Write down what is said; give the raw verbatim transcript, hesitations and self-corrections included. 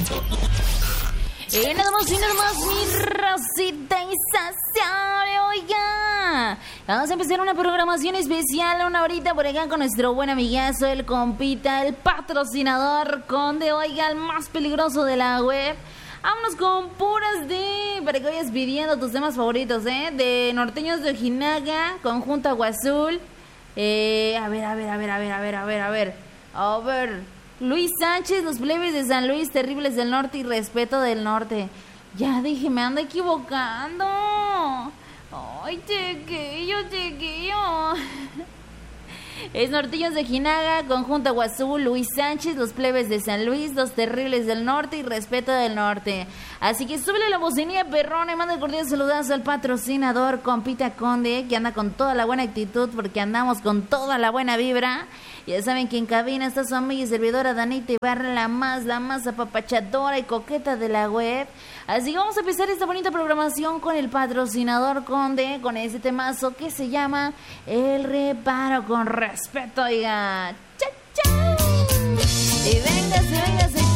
Y nada más y nada más, mi rosita insaciable, oiga. Vamos a empezar una programación especial, una horita por acá con nuestro buen amigazo, el compita, el patrocinador conde, oiga, el más peligroso de la web. Vámonos con puras de... para que vayas pidiendo tus temas favoritos, ¿eh? De Norteños de Ojinaga, Conjunto Agua Azul. Eh, a ver, a ver, a ver, a ver, a ver, a ver, a ver. A ver... Luis Sánchez, Los Plebes de San Luis, Terribles del Norte y Respeto del Norte. Ya dije, me ando equivocando. Ay, chiquillo, chiquillo. Es Norteños de Ojinaga, Conjunto Agua Azul, Luis Sánchez, Los Plebes de San Luis, Los Terribles del Norte y Respeto del Norte. Así que súbele la bocinilla, perrón, y manda el cordial saludazo al patrocinador, compita Conde, que anda con toda la buena actitud, porque andamos con toda la buena vibra. Ya saben que en cabina está su amiga y servidora Danita Ibarra, la más, la más apapachadora y coqueta de la web. Así que vamos a empezar esta bonita programación con el patrocinador Conde, con ese temazo que se llama El Reparo con Respeto, oiga. ¡Chao, chao! Y véngase, véngase.